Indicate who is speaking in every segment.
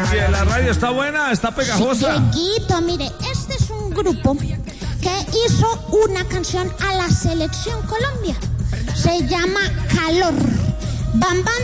Speaker 1: Sí, la radio está buena, está pegajosa.
Speaker 2: Dieguito, mire, este es un grupo que hizo una canción a la Selección Colombia. Se llama Calor. Bambán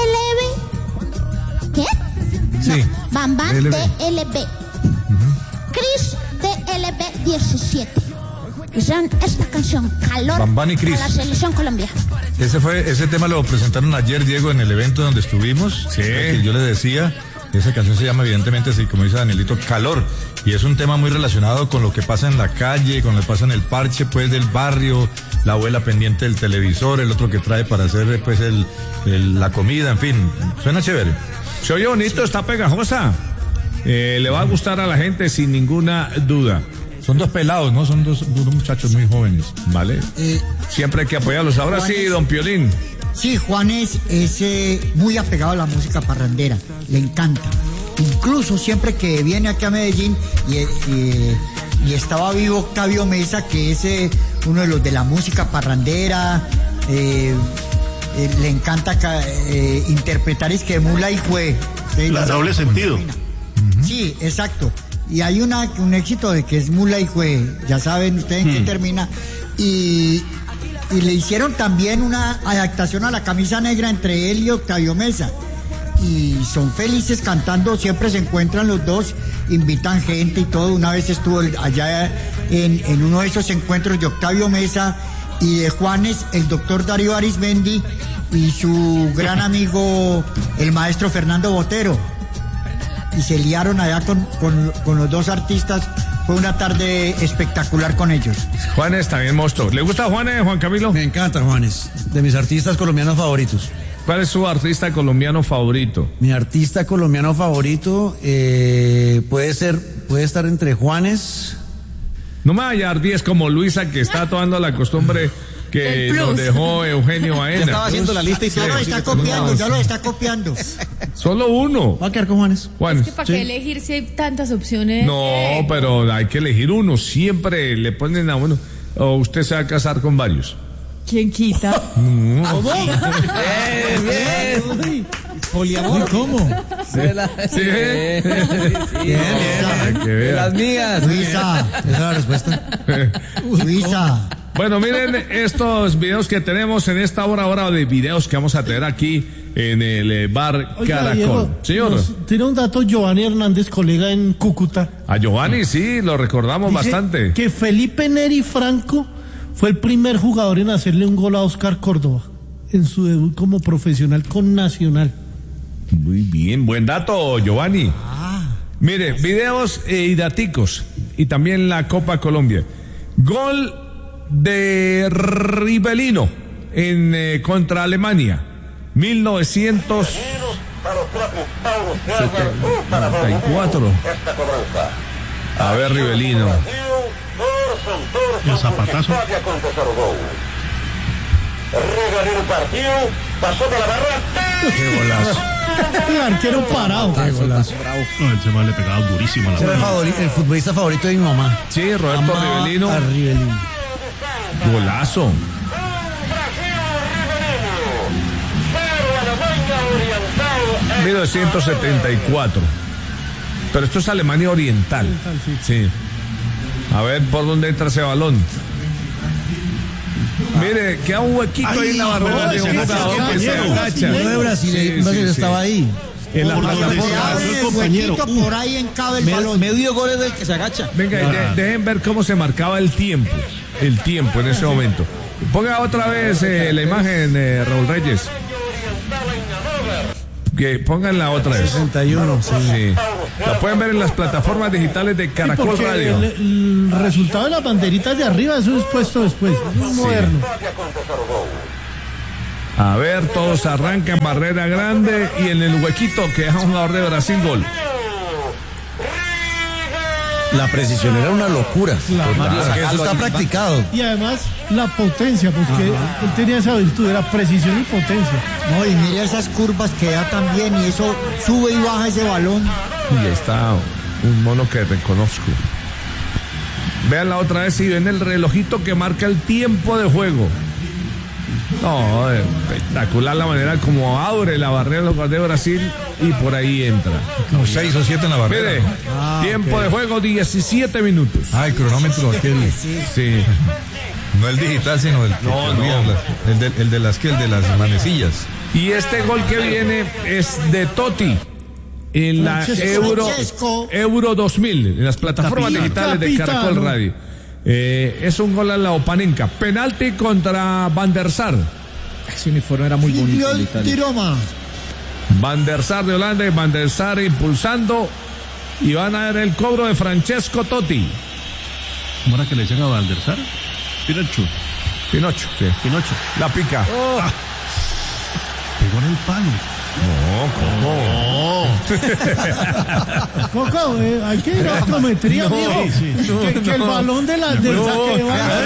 Speaker 2: DLB. ¿Qué?
Speaker 1: Sí.
Speaker 2: No, Bambán
Speaker 1: DLB.
Speaker 2: DLB. Chris DLB 17. Hicieron esta canción, Calor,
Speaker 3: Bambán y Chris.
Speaker 2: a la Selección Colombia.
Speaker 3: Ese tema lo presentaron ayer, Diego, en el evento donde estuvimos.
Speaker 1: Sí.
Speaker 3: Que yo les decía, esa canción se llama evidentemente, así como dice Danielito, Calor. Y es un tema muy relacionado con lo que pasa en la calle, con lo que pasa en el parche, pues, del barrio, la abuela pendiente del televisor, el otro que trae para hacer, pues, la comida, en fin. Suena chévere.
Speaker 1: Se oye bonito, está pegajosa. Le va a gustar a la gente sin ninguna duda.
Speaker 3: Son dos pelados, ¿no? Son dos muchachos muy jóvenes.
Speaker 1: Vale. Siempre hay que apoyarlos. Ahora
Speaker 4: Juanes,
Speaker 1: sí, don Piolín.
Speaker 4: Sí, Juanes es muy apegado a la música parrandera, le encanta. Incluso siempre que viene aquí a Medellín y estaba vivo Octavio Mesa, que es uno de los de la música parrandera, le encanta interpretar es que Mula y Jue.
Speaker 5: La doble sentido.
Speaker 4: Sí, exacto. Y hay un éxito de que es Mula y Jue, ya saben ustedes en qué termina. Y le hicieron también una adaptación a La Camisa Negra entre él y Octavio Mesa. Y son felices cantando, siempre se encuentran los dos, invitan gente y todo. Una vez estuvo allá en uno de esos encuentros de Octavio Mesa y de Juanes, el doctor Darío Arismendi y su gran amigo, el maestro Fernando Botero. Y se liaron allá con los dos artistas. Fue una tarde espectacular con ellos.
Speaker 1: Juanes también monstruo. ¿Le gusta Juanes, Juan Camilo?
Speaker 6: Me encanta Juanes, de mis artistas colombianos favoritos.
Speaker 1: ¿Cuál es su artista colombiano favorito?
Speaker 6: Mi artista colombiano favorito puede estar entre Juanes.
Speaker 1: No me vaya a dar 10 como Luisa, que está tomando la costumbre que nos dejó Eugenio Baena.
Speaker 6: Ya estaba haciendo la lista y
Speaker 4: Ya lo está copiando.
Speaker 1: Solo uno.
Speaker 6: Va a quedar con Juanes.
Speaker 1: Juanes.
Speaker 7: Es que para qué elegir si hay tantas opciones.
Speaker 1: No, pero hay que elegir uno. Siempre le ponen a uno. O usted se va a casar con varios.
Speaker 7: ¿Quién quita?
Speaker 6: Poliamor. ¿Cómo?
Speaker 1: Sí.
Speaker 6: Bien. Las mías.
Speaker 4: Luisa.
Speaker 6: Esa es la respuesta.
Speaker 4: Luisa.
Speaker 1: Bueno, miren estos videos que tenemos en esta hora de videos que vamos a tener aquí en el bar
Speaker 8: Oiga,
Speaker 1: Caracol.
Speaker 8: Diego,
Speaker 1: Señor.
Speaker 8: Tiene un dato Giovanni Hernández, colega en Cúcuta.
Speaker 1: A Giovanni sí, lo recordamos
Speaker 8: Dice
Speaker 1: bastante.
Speaker 8: que Felipe Neri Franco fue el primer jugador en hacerle un gol a Oscar Córdoba en su debut como profesional con Nacional.
Speaker 1: Muy bien, buen dato, Giovanni. Mire, videos y daticos. Y también la Copa Colombia. Gol de Rivelino contra Alemania. 1974. A ver, Rivelino.
Speaker 5: El zapatazo.
Speaker 9: Regaló el partido, pasó por la barra.
Speaker 1: Qué golazo.
Speaker 8: El arquero parado.
Speaker 5: No, ese mal le pegaba durísimo a la
Speaker 6: Ese era
Speaker 5: bola.
Speaker 6: el futbolista favorito de mi mamá.
Speaker 1: Sí, Roberto
Speaker 6: Amaba
Speaker 1: Rivelino.
Speaker 6: a Rivelino.
Speaker 1: Golazo. 1974. Pero esto es Alemania Oriental. Sí. A ver por dónde entra ese balón. Mire, queda un huequito ahí en la barrera de un jugador que se agacha.
Speaker 6: Uno de Brasil, Brasil estaba ahí.
Speaker 1: En la
Speaker 5: Por donde
Speaker 1: plataforma.
Speaker 5: se el compañero.
Speaker 4: Por ahí encaba el balón.
Speaker 6: Medio gol es del que se agacha.
Speaker 1: Venga, dejen ver cómo se marcaba el tiempo en ese momento. Ponga otra vez la imagen, Raúl Reyes. Que pongan otra vez.
Speaker 6: 61,
Speaker 1: Sí. La pueden ver en las plataformas digitales de Caracol
Speaker 8: Porque
Speaker 1: Radio.
Speaker 8: el resultado de las banderitas de arriba, eso es puesto después. Es moderno.
Speaker 1: A ver, todos arrancan barrera grande y en el huequito que deja un jugador de Brasil, gol.
Speaker 6: La precisión era una locura. Porque eso está practicado.
Speaker 8: Y además la potencia, porque él tenía esa virtud, era precisión y potencia.
Speaker 4: No, y mira esas curvas que da también, y eso sube y baja ese balón.
Speaker 1: Y está un mono que reconozco. Veanla otra vez y ven el relojito que marca el tiempo de juego. No, espectacular la manera como abre la barrera de Brasil y por ahí entra.
Speaker 3: Como 6 o 7 en la barrera.
Speaker 1: Mire, tiempo de juego 17 minutos.
Speaker 3: Ah, el cronómetro aquel.
Speaker 1: Sí.
Speaker 3: No el digital, sino el de las manecillas.
Speaker 1: Y este gol que viene es de Totti en la Euro 2000, en las plataformas digitales de Caracol Radio. Es un gol a la Opanenka. Penalti contra Van der Sar.
Speaker 6: Ese uniforme era muy bonito.
Speaker 1: Van der Sar de Holanda y Van der Sar impulsando. Y van a ver el cobro de Francesco Totti.
Speaker 5: ¿Cómo era que le decían a Van der Sar?
Speaker 1: Pinocho, sí.
Speaker 5: Pinocho.
Speaker 1: La pica.
Speaker 5: Pegó en el palo.
Speaker 8: Coco, hay que ir a optometría, mijo. Que el balón del saque de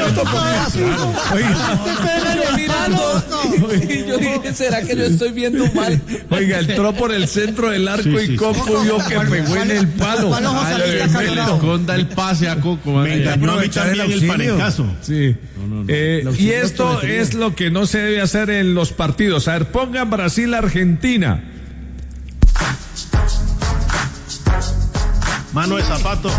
Speaker 6: Yo dije, ¿será que yo estoy viendo mal?
Speaker 1: Oiga, entró por el centro del arco y Coco vio que pegó en el palo.
Speaker 5: Le esconda el pase a Coco. Me engañó a mí también el panencazo.
Speaker 1: Sí. Y esto es lo que no se debe hacer en los partidos. A ver, pongan Brasil-Argentina.
Speaker 5: Mano de zapato.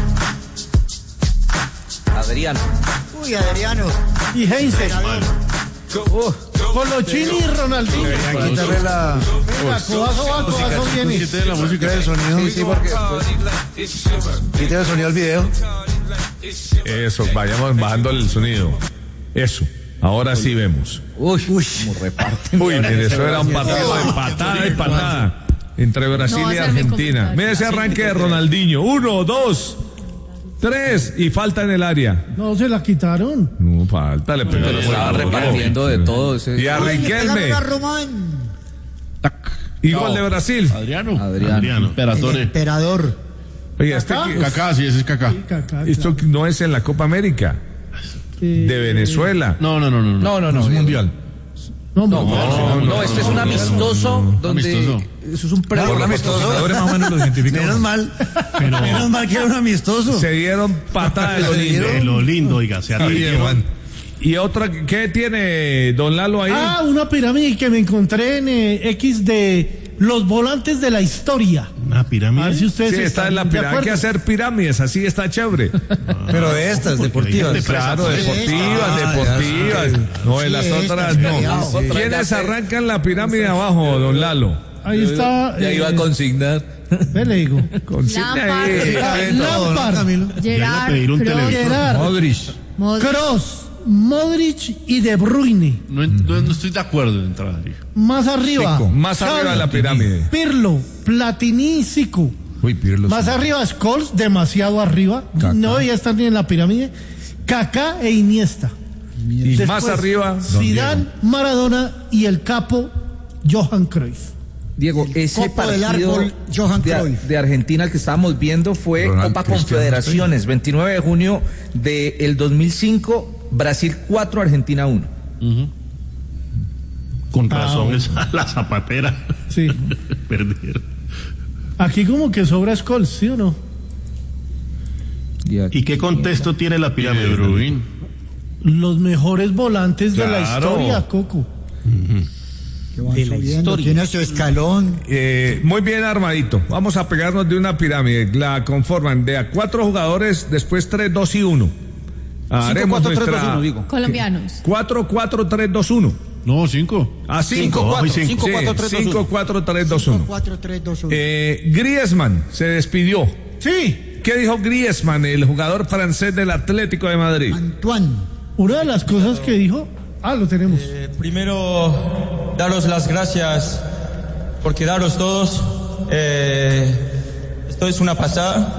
Speaker 6: Adriano.
Speaker 4: Uy, Adriano.
Speaker 8: Y Heinze. Colochini y Ronaldinho.
Speaker 6: Quitarle la...
Speaker 8: Venga, codazo viene.
Speaker 5: Quítale la música
Speaker 6: del sonido. Sí, porque... Quítale el sonido al video.
Speaker 1: Eso, vayamos bajando el sonido. Eso. Ahora sí vemos.
Speaker 6: Uy, como reparten.
Speaker 1: Uy, eso era un partido de patada y patada entre Brasil y Argentina. Mira ese arranque de Ronaldinho. 1, 2, 3 y falta en el área.
Speaker 8: No, se la quitaron.
Speaker 1: No, falta, le pegó.
Speaker 6: Pero estaba repartiendo de todo.
Speaker 1: Y a Riquelme. Y gol de Brasil.
Speaker 5: Adriano.
Speaker 4: Emperador.
Speaker 1: Oye,
Speaker 5: Kaká, sí, ese es Kaká.
Speaker 1: Esto no es en la Copa América. De Venezuela.
Speaker 5: No.
Speaker 3: Es mundial.
Speaker 6: No, este es un amistoso donde eso es un
Speaker 3: amistoso. Más o menos lo identificamos.
Speaker 6: Menos mal que era un amistoso.
Speaker 1: Se dieron patada
Speaker 5: De lo lindo, oiga, se arriesgan.
Speaker 1: Y otra, ¿qué tiene don Lalo ahí?
Speaker 8: Una pirámide que me encontré en X de los volantes de la historia.
Speaker 5: Una pirámide.
Speaker 8: A ver si ustedes
Speaker 1: Sí, está en la pirámide. Hay que hacer pirámides, así está chévere.
Speaker 6: Pero de estas, deportivas.
Speaker 1: Claro, deportivas. No, en las otras no. ¿Quiénes arrancan la pirámide abajo, don Lalo?
Speaker 8: Ahí está.
Speaker 6: Ya iba a consignar.
Speaker 8: ¿Qué le digo?
Speaker 1: Consigna ahí.
Speaker 8: Lampard,
Speaker 7: Gerard,
Speaker 8: Modric, Kroos, Modric y De Bruyne.
Speaker 5: No estoy de acuerdo en entrada.
Speaker 8: Más arriba.
Speaker 1: Más arriba de la pirámide.
Speaker 8: Pirlo, Platini y Zico.
Speaker 3: Uy, Pirlo.
Speaker 8: Más arriba Scholes, demasiado arriba.
Speaker 3: Kaká.
Speaker 8: No debería estar ni en la pirámide. Kaká e Iniesta.
Speaker 1: Y
Speaker 8: Después,
Speaker 1: más arriba,
Speaker 8: Zidane, Maradona y el capo Johan Cruyff.
Speaker 6: Diego, ese
Speaker 4: Copo del
Speaker 6: partido
Speaker 4: árbol, Johan Cruyff.
Speaker 6: de Argentina el que estábamos viendo fue
Speaker 3: Ronald
Speaker 6: Copa
Speaker 3: Cristiano
Speaker 6: Confederaciones, 29 de junio del 2005, Brasil 4, Argentina 1.
Speaker 5: Con razón, esa la zapatera.
Speaker 8: Sí.
Speaker 5: Perder.
Speaker 8: Aquí como que sobra Scholes, ¿sí o no?
Speaker 5: ¿Y qué contexto tiene la pirámide de Bruyne?
Speaker 8: Los mejores volantes de la
Speaker 1: Claro.
Speaker 8: historia, Coco.
Speaker 4: Que van
Speaker 6: De la
Speaker 4: subiendo,
Speaker 6: historia.
Speaker 4: tiene su escalón.
Speaker 1: muy bien armadito. Vamos a pegarnos de una pirámide. La conforman de a 4 jugadores, después 3, 2 y 1. Haremos
Speaker 6: 4, 3, 2,
Speaker 1: nuestra
Speaker 6: 1, digo.
Speaker 7: colombianos.
Speaker 1: 4, 4, 3, 2, 1.
Speaker 5: No, 5.
Speaker 1: A 5,
Speaker 5: 4,
Speaker 6: 5, 4, 3, 2, 1.
Speaker 1: 5, 4, 3, 2, 1.
Speaker 4: 4, 3, 2, 1.
Speaker 1: Griezmann se despidió.
Speaker 8: Sí.
Speaker 1: ¿Qué dijo Griezmann, el jugador francés del Atlético de Madrid?
Speaker 4: Antoine.
Speaker 8: Una de las cosas que dijo, lo tenemos.
Speaker 10: Primero, daros las gracias por quedaros todos. Esto es una pasada.